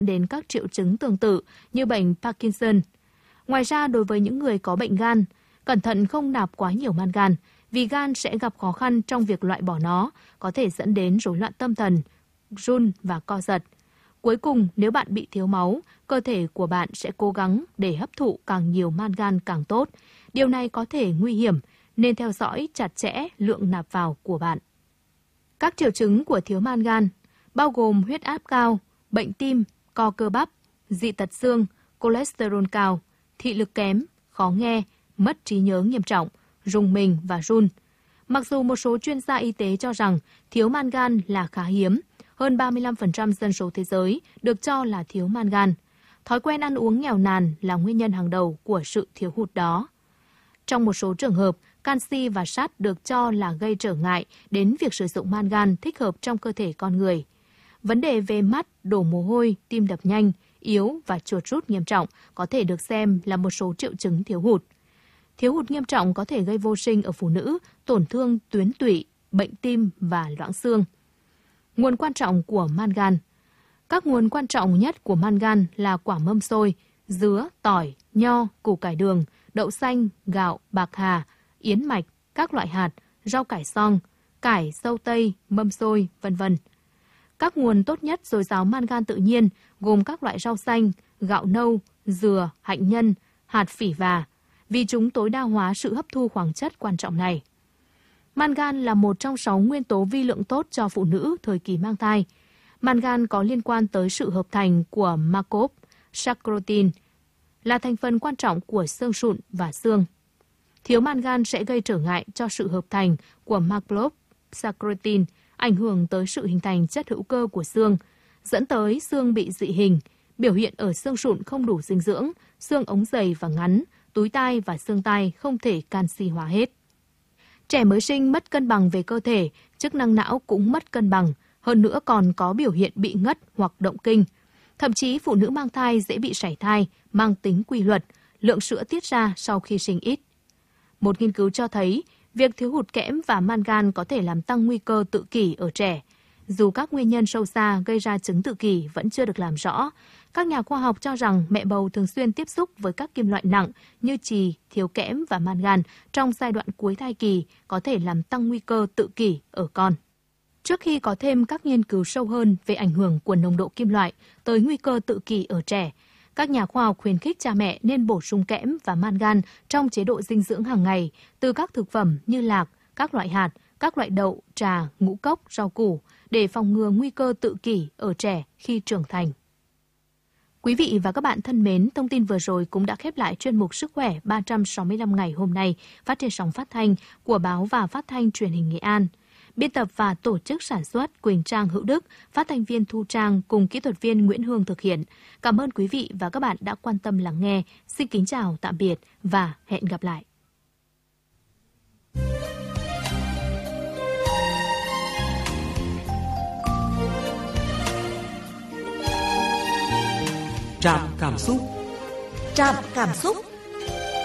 đến các triệu chứng tương tự như bệnh Parkinson. Ngoài ra, đối với những người có bệnh gan, cẩn thận không nạp quá nhiều mangan, vì gan sẽ gặp khó khăn trong việc loại bỏ nó, có thể dẫn đến rối loạn tâm thần, run và co giật. Cuối cùng, nếu bạn bị thiếu máu, cơ thể của bạn sẽ cố gắng để hấp thụ càng nhiều mangan càng tốt. Điều này có thể nguy hiểm, nên theo dõi chặt chẽ lượng nạp vào của bạn. Các triệu chứng của thiếu mangan bao gồm huyết áp cao, bệnh tim, co cơ bắp, dị tật xương, cholesterol cao, thị lực kém, khó nghe, mất trí nhớ nghiêm trọng, rùng mình và run. Mặc dù một số chuyên gia y tế cho rằng thiếu mangan là khá hiếm, hơn 35% dân số thế giới được cho là thiếu mangan. Thói quen ăn uống nghèo nàn là nguyên nhân hàng đầu của sự thiếu hụt đó. Trong một số trường hợp, canxi và sắt được cho là gây trở ngại đến việc sử dụng mangan thích hợp trong cơ thể con người. Vấn đề về mắt, đổ mồ hôi, tim đập nhanh, yếu và chuột rút nghiêm trọng có thể được xem là một số triệu chứng thiếu hụt. Thiếu hụt nghiêm trọng có thể gây vô sinh ở phụ nữ, tổn thương tuyến tụy, bệnh tim và loãng xương. Nguồn quan trọng của mangan. Các nguồn quan trọng nhất của mangan là quả mâm xôi, dứa, tỏi, nho, củ cải đường, đậu xanh, gạo, bạc hà, yến mạch, các loại hạt, rau cải xoong, cải, dâu tây, mâm xôi, v.v. Các nguồn tốt nhất dồi dào mangan tự nhiên gồm các loại rau xanh, gạo nâu, dừa, hạnh nhân, hạt phỉ và, vì chúng tối đa hóa sự hấp thu khoáng chất quan trọng này. Mangan là một trong 6 nguyên tố vi lượng tốt cho phụ nữ thời kỳ mang thai. Mangan có liên quan tới sự hợp thành của Markov, sarcopterin, là thành phần quan trọng của xương sụn và xương. Thiếu mangan sẽ gây trở ngại cho sự hợp thành của Markov, sarcopterin, ảnh hưởng tới sự hình thành chất hữu cơ của xương, dẫn tới xương bị dị hình, biểu hiện ở xương sụn không đủ dinh dưỡng, xương ống dày và ngắn, túi tai và xương tai không thể canxi hóa hết. Trẻ mới sinh mất cân bằng về cơ thể, chức năng não cũng mất cân bằng, hơn nữa còn có biểu hiện bị ngất hoặc động kinh. Thậm chí phụ nữ mang thai dễ bị sảy thai, mang tính quy luật, lượng sữa tiết ra sau khi sinh ít. Một nghiên cứu cho thấy, việc thiếu hụt kẽm và mangan có thể làm tăng nguy cơ tự kỷ ở trẻ. Dù các nguyên nhân sâu xa gây ra chứng tự kỷ vẫn chưa được làm rõ, các nhà khoa học cho rằng mẹ bầu thường xuyên tiếp xúc với các kim loại nặng như chì, thiếu kẽm và mangan trong giai đoạn cuối thai kỳ có thể làm tăng nguy cơ tự kỷ ở con. Trước khi có thêm các nghiên cứu sâu hơn về ảnh hưởng của nồng độ kim loại tới nguy cơ tự kỷ ở trẻ, các nhà khoa học khuyến khích cha mẹ nên bổ sung kẽm và mangan trong chế độ dinh dưỡng hàng ngày từ các thực phẩm như lạc, các loại hạt, các loại đậu, trà, ngũ cốc, rau củ để phòng ngừa nguy cơ tự kỷ ở trẻ khi trưởng thành. Quý vị và các bạn thân mến, thông tin vừa rồi cũng đã khép lại chuyên mục Sức khỏe 365 ngày hôm nay phát trên sóng phát thanh của Báo và Phát thanh Truyền hình Nghệ An. Biên tập và tổ chức sản xuất Quỳnh Trang Hữu Đức, phát thanh viên Thu Trang cùng kỹ thuật viên Nguyễn Hương thực hiện. Cảm ơn quý vị và các bạn đã quan tâm lắng nghe. Xin kính chào, tạm biệt và hẹn gặp lại. Trạm cảm xúc. Trạm cảm xúc.